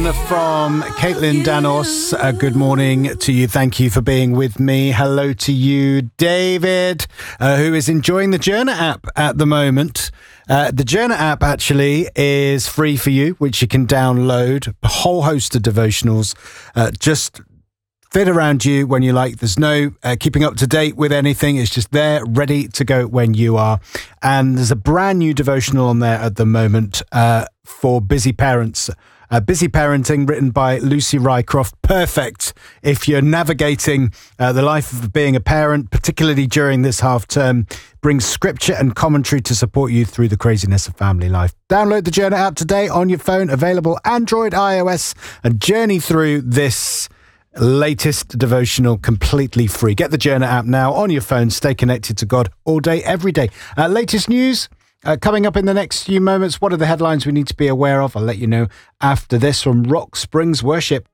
one from Caitlin Danos. Good morning to you. Thank you for being with me. Hello to you, David, who is enjoying the Journer app at the moment. The Journer app actually is free for you, which you can download. A whole host of devotionals. Just fit around you when you like. There's no keeping up to date with anything. It's just there, ready to go when you are. And there's a brand new devotional on there at the moment for busy parents. Busy Parenting, written by Lucy Rycroft. Perfect if you're navigating the life of being a parent, particularly during this half term. Brings scripture and commentary to support you through the craziness of family life. Download the Journer app today on your phone, available Android, iOS, and journey through this latest devotional completely free. Get the Journer app now on your phone. Stay connected to God all day, every day. Latest news coming up in the next few moments. What are the headlines we need to be aware of? I'll let you know after this from Rock Springs Worship.